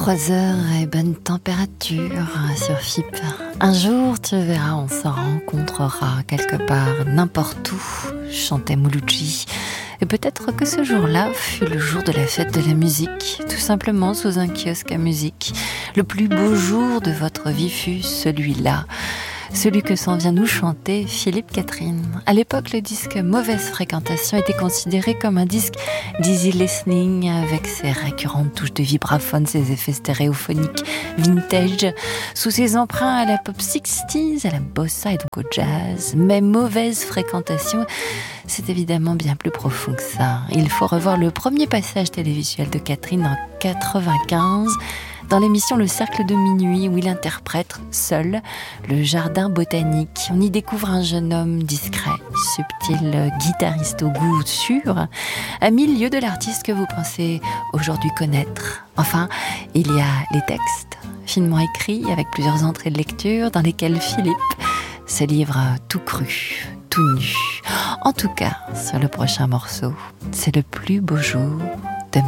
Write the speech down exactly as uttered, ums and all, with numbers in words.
vingt-trois heures et bonne température sur F I P. Un jour, tu verras, on se rencontrera quelque part, n'importe où, chantait Mouloudji. Et peut-être que ce jour-là fut le jour de la fête de la musique, tout simplement sous un kiosque à musique. Le plus beau jour de votre vie fut celui-là. Celui que s'en vient nous chanter Philippe Catherine. À l'époque, le disque Mauvaise Fréquentation était considéré comme un disque d'easy listening avec ses récurrentes touches de vibraphone, ses effets stéréophoniques vintage, sous ses emprunts à la pop soixante, à la bossa et donc au jazz. Mais Mauvaise Fréquentation, c'est évidemment bien plus profond que ça. Il faut revoir le premier passage télévisuel de Catherine en quatre-vingt-quinze, dans l'émission Le Cercle de Minuit, où il interprète seul le jardin botanique. On y découvre un jeune homme discret, subtil, guitariste au goût sûr, à mille lieues de l'artiste que vous pensez aujourd'hui connaître. Enfin, il y a les textes, finement écrits, avec plusieurs entrées de lecture, dans lesquelles Philippe se livre tout cru, tout nu. En tout cas, sur le prochain morceau, c'est le plus beau jour